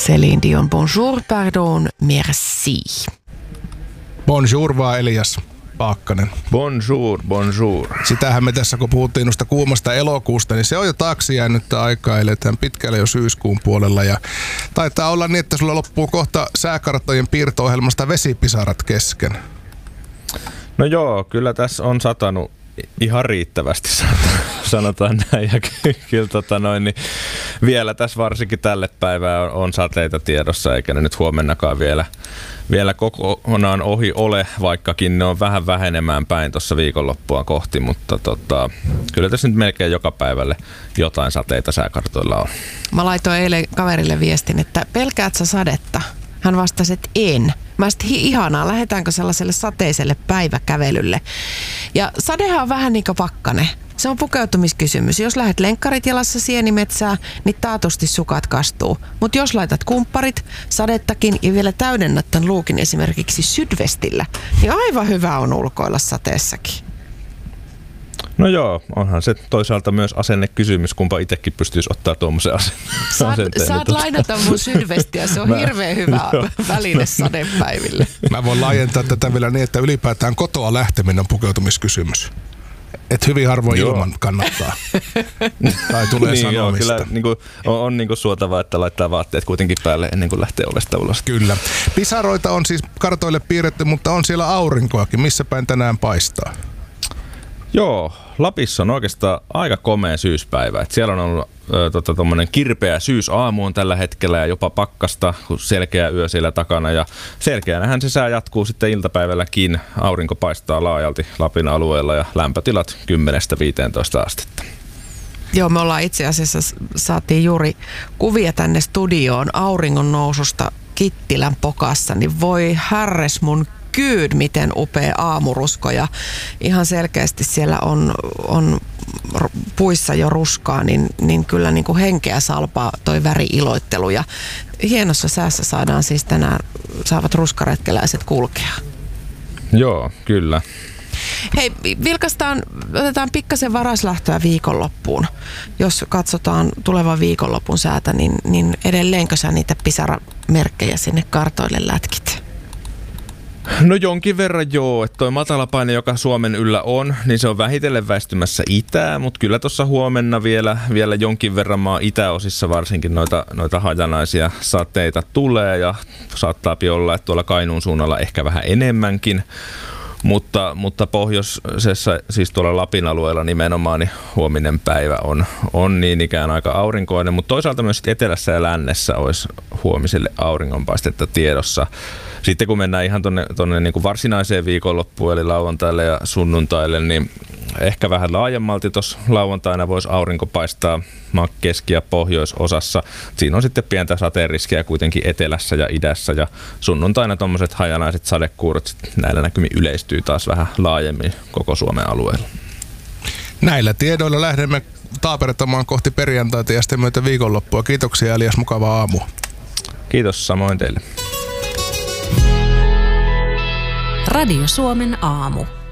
Céline Dion, bonjour, pardon, merci. Bonjour vaan Elias Paakkanen. Bonjour, bonjour. Sitähän me tässä, kun puhuttiin noista kuumasta elokuusta, niin se on jo taakse jäänyt aikaa, eletään pitkälle jo syyskuun puolella. Ja taitaa olla niin, että sulla loppuu kohta sääkarttojen piirto-ohjelmasta vesipisarat kesken. No joo, kyllä tässä on satanut ihan riittävästi, sanotaan näin. Ja kyllä niin vielä tässä varsinkin tälle päivään on sateita tiedossa, eikä ne nyt huomennakaan vielä kokonaan ohi ole, vaikkakin ne on vähän vähenemään päin tuossa viikonloppua kohti, mutta kyllä tässä nyt melkein joka päivälle jotain sateita sääkartoilla on. Mä laitoin eilen kaverille viestin, että pelkäät sä sadetta? Hän vastasi, että en. Mä sitten ihanaa, lähdetäänkö sellaiselle sateiselle päiväkävelylle. Ja sadehan on vähän niin kuin pakkane. Se on pukeutumiskysymys. Jos lähdet lenkkarit jalassa sienimetsää, niin taatusti sukat kastuu. Mutta jos laitat kumpparit, sadettakin ja vielä täydennät tämän luukin esimerkiksi sydvestillä, niin aivan hyvä on ulkoilla sateessakin. No joo, onhan se toisaalta myös asennekysymys, kumpa itsekin pystyisi ottaa tuommoisen asenteen. Saat lainata mun sydvestiä, se on hirveän hyvä väline sadepäiville. Mä voin laajentaa tätä vielä niin, että ylipäätään kotoa lähteminen on pukeutumiskysymys. Et hyvin harvoin ilman kannattaa. Tai tulee niin sanomista. Joo, kyllä on suotavaa, että laittaa vaatteet kuitenkin päälle ennen kuin lähtee ovesta ulos. Kyllä. Pisaroita on siis kartoille piirretty, mutta on siellä aurinkoakin. Missä päin tänään paistaa? Joo, Lapissa on oikeastaan aika komea syyspäivä. Et siellä on ollut tommonen kirpeä syysaamu on tällä hetkellä ja jopa pakkasta, kun selkeä yö siellä takana. Ja selkeänähän se sää jatkuu sitten iltapäivälläkin. Aurinko paistaa laajalti Lapin alueella ja lämpötilat 10–15 astetta. Joo, me ollaan itse asiassa, saatiin juuri kuvia tänne studioon auringon noususta Kittilän pokassa, niin voi härres mun kyyd, miten upea aamurusko ja ihan selkeästi siellä on puissa jo ruskaa, niin kyllä niin kuin henkeä salpaa toi väri-iloittelu ja hienossa säässä saadaan siis tänään, saavat ruskaretkeläiset kulkea. Joo, kyllä. Hei, otetaan pikkasen varaslähtöä viikonloppuun. Jos katsotaan tulevan viikonlopun säätä, niin edelleenkö sä niitä pisaramerkkejä sinne kartoille lätkit? No jonkin verran joo, että toi matalapaine, joka Suomen yllä on, niin se on vähitellen väistymässä itään, mutta kyllä tuossa huomenna vielä jonkin verran maan itäosissa varsinkin noita hajanaisia sateita tulee ja saattaa olla, että tuolla Kainuun suunnalla ehkä vähän enemmänkin. Mutta pohjoisessa, siis tuolla Lapin alueella nimenomaan, niin huominen päivä on niin ikään aika aurinkoinen, mutta toisaalta myös etelässä ja lännessä olisi huomiselle auringonpaistetta tiedossa. Sitten kun mennään ihan tuonne niin kuin varsinaiseen viikonloppuun, eli lauantaille ja sunnuntaille, niin ehkä vähän laajemmalti tuossa lauantaina voisi aurinko paistaa keski- ja pohjoisosassa. Siinä on sitten pientä sateenriskiä kuitenkin etelässä ja idässä, ja sunnuntaina tuommoiset hajanaiset sadekuurot näillä näkymin yleistyy taas vähän laajemmin koko Suomen alueella. Näillä tiedoilla lähdemme taapertamaan kohti perjantaita ja sitten myötä viikonloppua. Kiitoksia Elias, mukavaa aamua. Kiitos samoin teille. Radio Suomen aamu.